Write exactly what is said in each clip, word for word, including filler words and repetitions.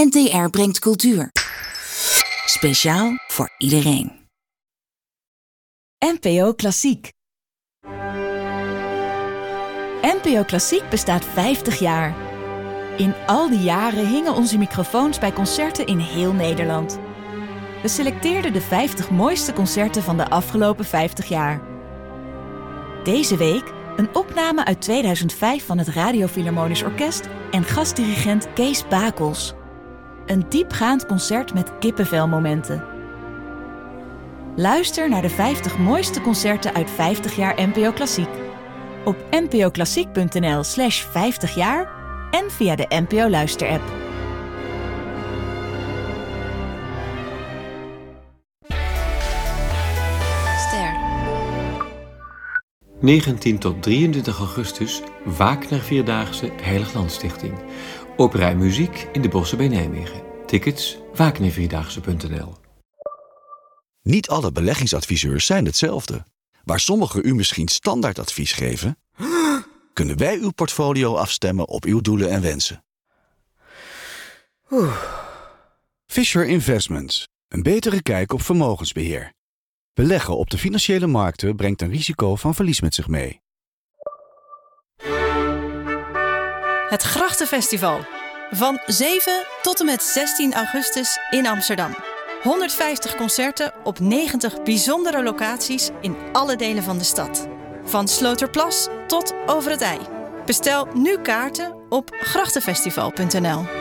N T R brengt cultuur. Speciaal voor iedereen. N P O Klassiek. N P O Klassiek bestaat vijftig jaar. In al die jaren hingen onze microfoons bij concerten in heel Nederland. We selecteerden de vijftig mooiste concerten van de afgelopen vijftig jaar. Deze week een opname uit tweeduizend vijf van het Radio Philharmonisch Orkest en gastdirigent Kees Bakels. Een diepgaand concert met kippenvelmomenten. Luister naar de vijftig mooiste concerten uit vijftig jaar N P O Klassiek. Op npoklassiek.nl slash vijftig jaar en via de N P O Luisterapp. Ster. negentien tot drieëntwintig augustus Wagner Vierdaagse Heiliglandstichting. Opera en muziek in de Bossen bij Nijmegen. Tickets wagner vierdaagse punt n l. Niet alle beleggingsadviseurs zijn hetzelfde. Waar sommigen u misschien standaardadvies geven, kunnen wij uw portfolio afstemmen op uw doelen en wensen. Oeh. Fisher Investments. Een betere kijk op vermogensbeheer. Beleggen op de financiële markten brengt een risico van verlies met zich mee. Het Grachtenfestival. Van zeven tot en met zestien augustus in Amsterdam. honderdvijftig concerten op negentig bijzondere locaties in alle delen van de stad. Van Sloterplas tot Over het IJ. Bestel nu kaarten op grachtenfestival punt n l.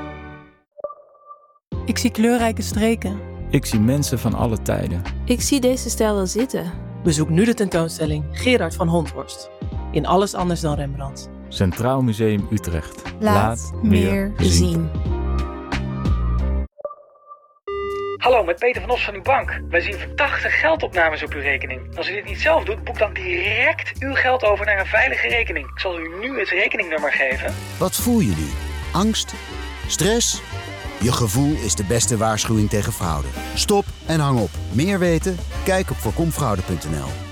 Ik zie kleurrijke streken. Ik zie mensen van alle tijden. Ik zie deze stijl wel zitten. Bezoek nu de tentoonstelling Gerard van Honthorst. In Alles anders dan Rembrandt. Centraal Museum Utrecht. Laat, Laat meer zien. zien. Hallo, met Peter van Os van uw bank. Wij zien verdachte geldopnames op uw rekening. Als u dit niet zelf doet, boek dan direct uw geld over naar een veilige rekening. Ik zal u nu het rekeningnummer geven. Wat voel je nu? Angst? Stress? Je gevoel is de beste waarschuwing tegen fraude. Stop en hang op. Meer weten? Kijk op voorkomfraude punt n l.